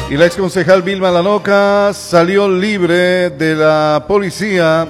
Y la exconcejal Vilma Lanoca salió libre de la policía.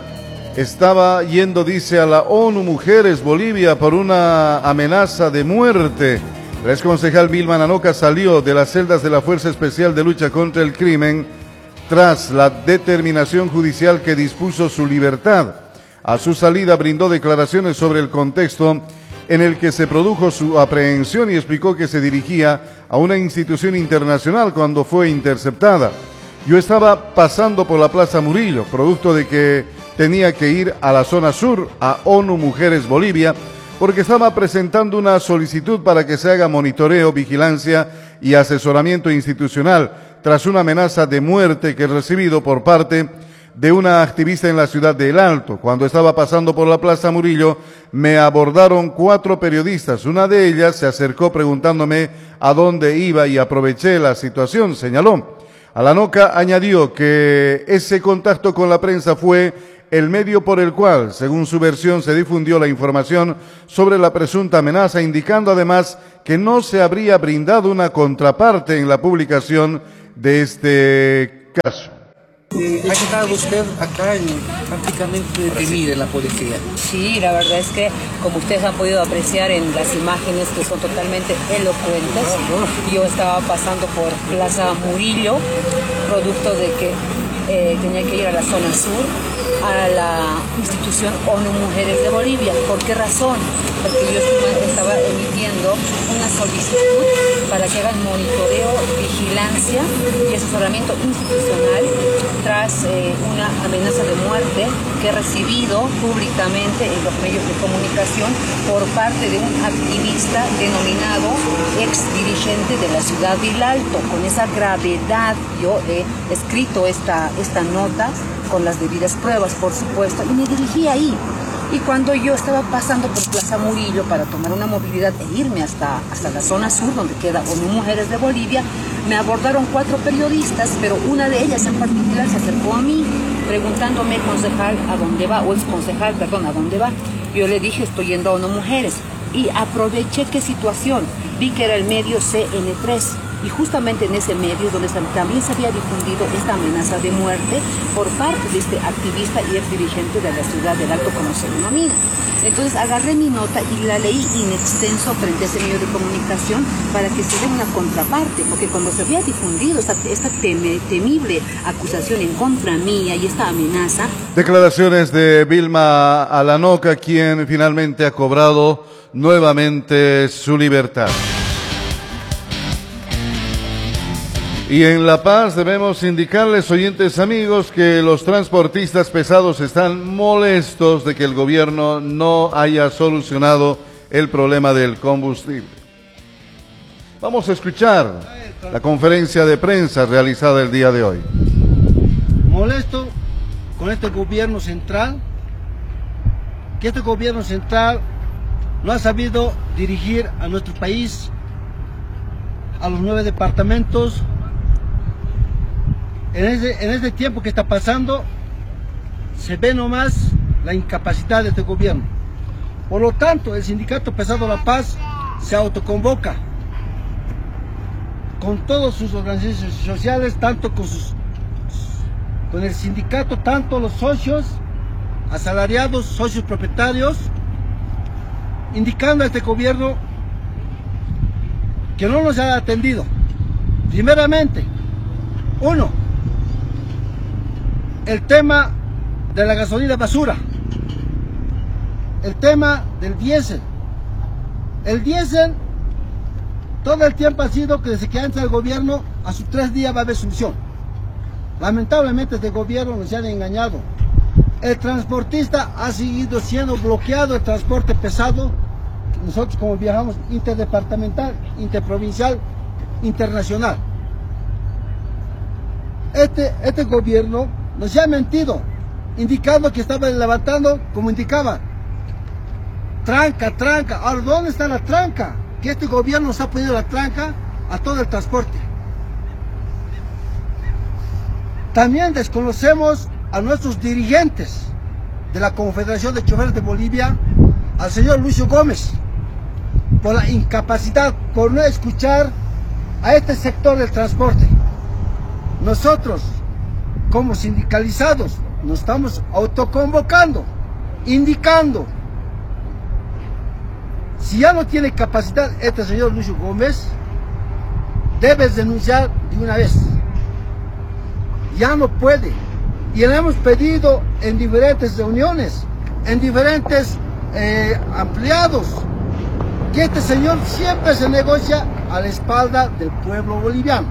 Estaba yendo, dice, a la ONU Mujeres Bolivia por una amenaza de muerte. La exconcejal Vilma Lanoca salió de las celdas de la Fuerza Especial de Lucha contra el Crimen tras la determinación judicial que dispuso su libertad. A su salida brindó declaraciones sobre el contexto en el que se produjo su aprehensión y explicó que se dirigía a una institución internacional cuando fue interceptada. Yo estaba pasando por la Plaza Murillo, producto de que tenía que ir a la zona sur, a ONU Mujeres Bolivia, porque estaba presentando una solicitud para que se haga monitoreo, vigilancia y asesoramiento institucional tras una amenaza de muerte que he recibido por parte de una activista en la ciudad de El Alto. Cuando estaba pasando por la Plaza Murillo, me abordaron 4 periodistas. Una de ellas se acercó preguntándome a dónde iba y aproveché la situación, señaló. Lanoca añadió que ese contacto con la prensa fue el medio por el cual, según su versión, se difundió la información sobre la presunta amenaza, indicando además que no se habría brindado una contraparte en la publicación de este caso. ¿Ha estado usted acá prácticamente detenida en la policía? Sí, la verdad es que, como ustedes han podido apreciar en las imágenes que son totalmente elocuentes, yo estaba pasando por Plaza Murillo, producto de que tenía que ir a la zona sur, a la institución ONU Mujeres de Bolivia. ¿Por qué razón? Porque yo estaba emitiendo una solicitud para que hagan monitoreo, vigilancia y asesoramiento institucional tras una amenaza de muerte que he recibido públicamente en los medios de comunicación por parte de un activista denominado ex dirigente de la ciudad de El Alto. Con esa gravedad yo he escrito esta nota con las debidas pruebas, por supuesto, y me dirigí ahí. Y cuando yo estaba pasando por Plaza Murillo para tomar una movilidad e irme hasta la zona sur, donde queda ONU Mujeres de Bolivia, me abordaron 4 periodistas, pero una de ellas en particular se acercó a mí, preguntándome, concejal, ¿a dónde va? O exconcejal, perdón, ¿a dónde va? Yo le dije, estoy yendo a ONU Mujeres. Y aproveché qué situación, vi que era el medio CN3. Y justamente en ese medio donde también se había difundido esta amenaza de muerte por parte de este activista y ex dirigente de la ciudad del Alto, como se denomina. Entonces agarré mi nota y la leí in extenso frente a ese medio de comunicación para que se dé una contraparte, porque cuando se había difundido esta temible acusación en contra mía y esta amenaza. Declaraciones de Vilma Lanoca, quien finalmente ha cobrado nuevamente su libertad. Y en La Paz debemos indicarles, oyentes amigos, que los transportistas pesados están molestos de que el gobierno no haya solucionado el problema del combustible. Vamos a escuchar la conferencia de prensa realizada el día de hoy. Molesto con este gobierno central, que este gobierno central no ha sabido dirigir a nuestro país, a los 9 departamentos. En este tiempo que está pasando, se ve nomás la incapacidad de este gobierno. Por lo tanto, el Sindicato Pesado La Paz se autoconvoca con todas sus organizaciones sociales, tanto con el sindicato, tanto los socios, asalariados, socios propietarios, indicando a este gobierno que no nos ha atendido. Primeramente, uno, el tema de la gasolina basura, el tema del diésel. El diésel todo el tiempo ha sido que desde que entra el gobierno a sus 3 días va a haber solución. Lamentablemente este gobierno nos ha engañado. El transportista ha seguido siendo bloqueado, el transporte pesado. Nosotros como viajamos interdepartamental, interprovincial, internacional. Este gobierno nos ha mentido, indicando que estaba levantando, como indicaba, tranca. Ahora, ¿dónde está la tranca? Que este gobierno nos ha ponido la tranca a todo el transporte. También desconocemos a nuestros dirigentes de la Confederación de Choferes de Bolivia, al señor Lucio Gómez, por la incapacidad, por no escuchar a este sector del transporte. nosotros como sindicalizados nos estamos autoconvocando, indicando, si ya no tiene capacidad este señor Lucio Gómez, debes denunciar de una vez. Ya no puede. Y le hemos pedido en diferentes reuniones, en diferentes ampliados, que este señor siempre se negocia a la espalda del pueblo boliviano.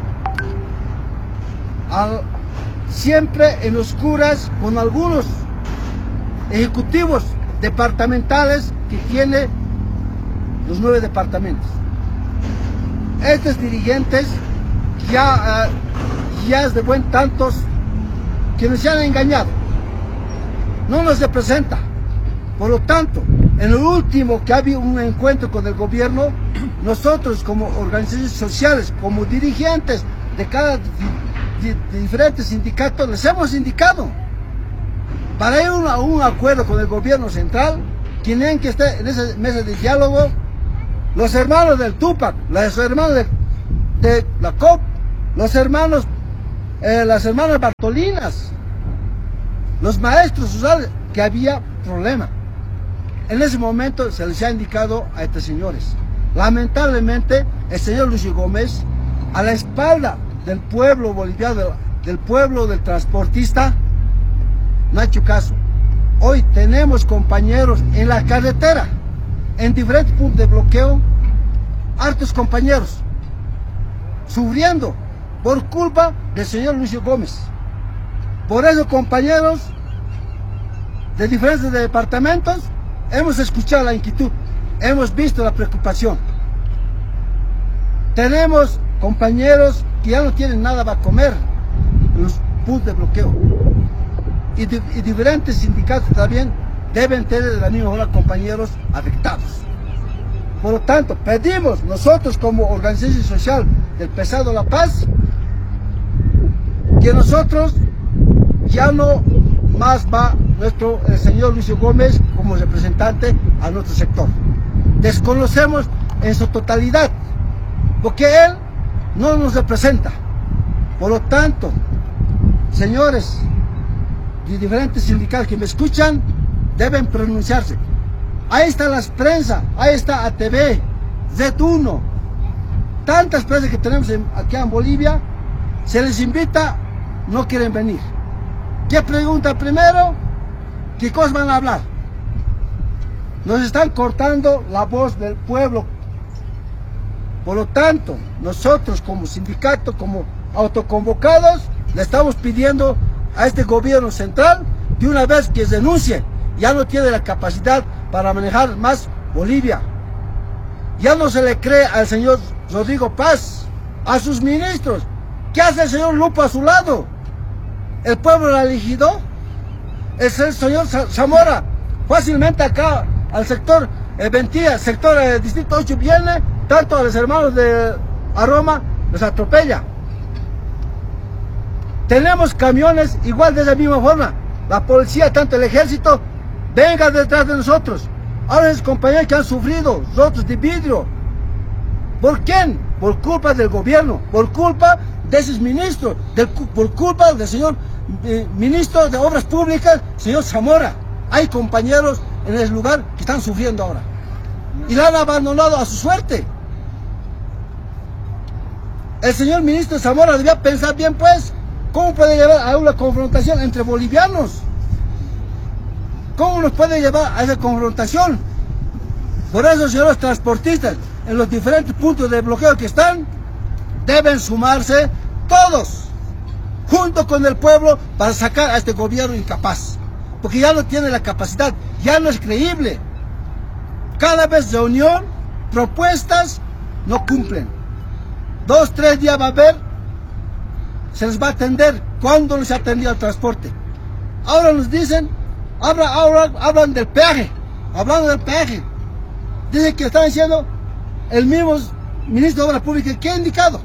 Siempre en oscuras con algunos ejecutivos departamentales que tiene los 9 departamentos. Estos dirigentes ya es de buen tantos que nos han engañado. No nos representa. Por lo tanto, en el último que ha habido un encuentro con el gobierno, nosotros como organizaciones sociales, como dirigentes de diferentes sindicatos, les hemos indicado para ir a un acuerdo con el gobierno central, tienen que estar en esa mesa de diálogo los hermanos del Tupac, los hermanos de la COP, las hermanas Bartolinas, los maestros sociales, que había problema. En ese momento se les ha indicado a estos señores. Lamentablemente, el señor Lucio Gómez, a la espalda del pueblo boliviano, del pueblo del transportista, no ha hecho caso. Hoy tenemos compañeros en la carretera, en diferentes puntos de bloqueo, hartos compañeros sufriendo por culpa del señor Lucio Gómez. Por eso, compañeros de diferentes departamentos, hemos escuchado la inquietud, hemos visto la preocupación. Tenemos compañeros que ya no tienen nada para comer en los puntos de bloqueo. Y diferentes sindicatos también deben tener de la misma forma compañeros afectados. Por lo tanto, pedimos nosotros como organización social del Pesado La Paz, que nosotros ya no más va el señor Lucio Gómez como representante a nuestro sector. Desconocemos en su totalidad, porque él no nos representa. Por lo tanto, señores de diferentes sindicatos que me escuchan, deben pronunciarse. Ahí está las prensa, ahí está ATV, Z1, tantas prensas que tenemos aquí en Bolivia, se les invita, no quieren venir. ¿Qué pregunta primero? ¿Qué cosas van a hablar? Nos están cortando la voz del pueblo. Por lo tanto, nosotros como sindicato, como autoconvocados, le estamos pidiendo a este gobierno central que una vez que denuncie, ya no tiene la capacidad para manejar más Bolivia. Ya no se le cree al señor Rodrigo Paz, a sus ministros. ¿Qué hace el señor Lupo a su lado? ¿El pueblo lo ha elegido? El señor Zamora fácilmente acá al sector Ventía, sector Distrito 8 viene, tanto a los hermanos de Aroma los atropella. Tenemos camiones igual de esa misma forma. La policía, tanto el ejército, venga detrás de nosotros. Ahora esos compañeros que han sufrido rotos de vidrio. ¿Por quién? Por culpa del gobierno, por culpa de esos ministros, por culpa del señor ministro de Obras Públicas, señor Zamora. Hay compañeros en ese lugar que están sufriendo ahora. Y la han abandonado a su suerte. El señor ministro Zamora debía pensar bien, pues, ¿cómo puede llevar a una confrontación entre bolivianos? ¿Cómo nos puede llevar a esa confrontación? Por eso, señores transportistas, en los diferentes puntos de bloqueo que están, deben sumarse todos, junto con el pueblo, para sacar a este gobierno incapaz. Porque ya no tiene la capacidad, ya no es creíble. Cada vez reunión, propuestas, no cumplen. 2, 3 días va a haber, se les va a atender. ¿Cuándo no se ha atendido el transporte? Ahora nos dicen, hablan del peaje, hablando del peaje. Dicen que están diciendo el mismo ministro de Obras Públicas que ha indicado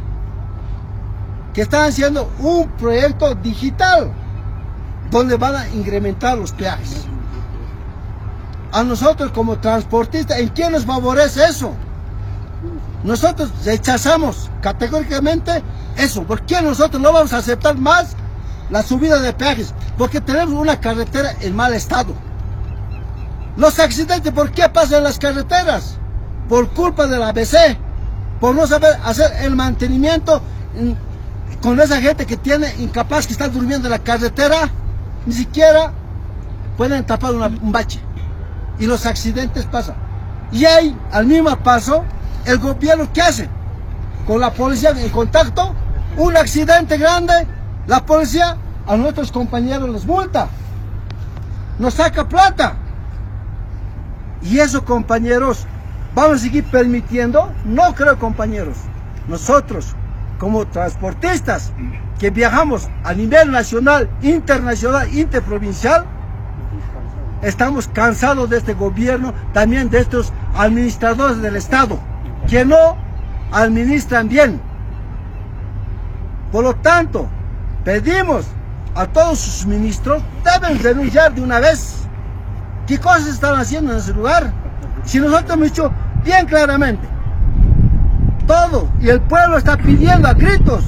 que están haciendo un proyecto digital donde van a incrementar los peajes. A nosotros como transportistas, ¿en quién nos favorece eso? Nosotros rechazamos categóricamente eso. ¿Por qué nosotros no vamos a aceptar más la subida de peajes? Porque tenemos una carretera en mal estado. Los accidentes, ¿por qué pasan en las carreteras? Por culpa de la ABC, por no saber hacer el mantenimiento con esa gente que tiene incapaz, que está durmiendo en la carretera, ni siquiera pueden tapar un bache. Y los accidentes pasan. Y ahí, al mismo paso, el gobierno, ¿qué hace? Con la policía en contacto, un accidente grande, la policía a nuestros compañeros les multa, nos saca plata. Y eso, compañeros, ¿vamos a seguir permitiendo? No creo, compañeros. Nosotros, como transportistas que viajamos a nivel nacional, internacional, interprovincial, estamos cansados de este gobierno, también de estos administradores del Estado, que no administran bien. Por lo tanto, pedimos a todos sus ministros, deben renunciar de una vez. ¿Qué cosas están haciendo en ese lugar? Si nosotros hemos dicho bien claramente, todo, y el pueblo está pidiendo a gritos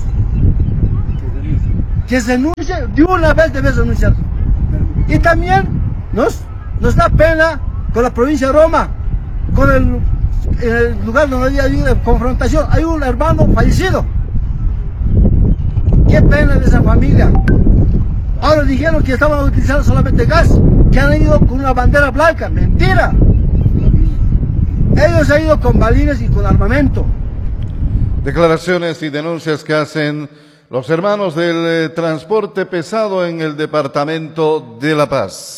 que se denuncie, de una vez debe denunciar. Y también nos da pena con la provincia de Roma, con el lugar donde había confrontación, hay un hermano fallecido. Qué pena de esa familia. Ahora dijeron que estaban utilizando solamente gas, que han ido con una bandera blanca. Mentira. Ellos han ido con balines y con armamento. Declaraciones y denuncias que hacen los hermanos del transporte pesado en el departamento de La Paz.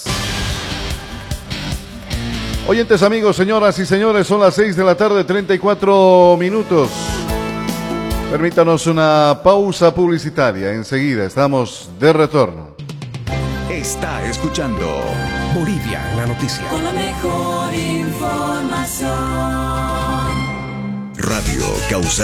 Oyentes, amigos, señoras y señores, son las 6 de la tarde, 34 minutos. Permítanos una pausa publicitaria. Enseguida estamos de retorno. Está escuchando Bolivia en la noticia. Con la mejor información. Radio Causa.